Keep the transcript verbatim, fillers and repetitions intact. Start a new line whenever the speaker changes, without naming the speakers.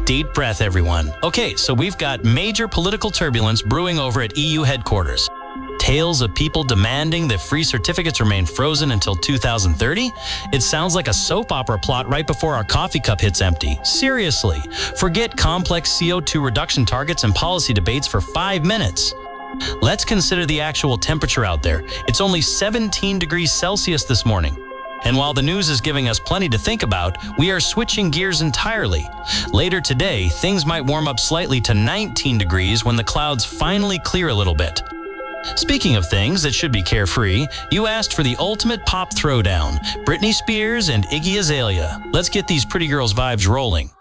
Deep breath, everyone. Okay, so we've got major political turbulence brewing over at E U headquarters. Tales of people demanding that free certificates remain frozen until two thousand thirty? It sounds like a soap opera plot right before our coffee cup hits empty. Seriously, forget complex C O two reduction targets and policy debates for five minutes. Let's consider the actual temperature out there. It's only seventeen degrees Celsius this morning. And while the news is giving us plenty to think about, we are switching gears entirely. Later today, things might warm up slightly to nineteen degrees when the clouds finally clear a little bit. Speaking of things that should be carefree, you asked for the ultimate pop throwdown, Britney Spears and Iggy Azalea. Let's get these pretty girls vibes rolling.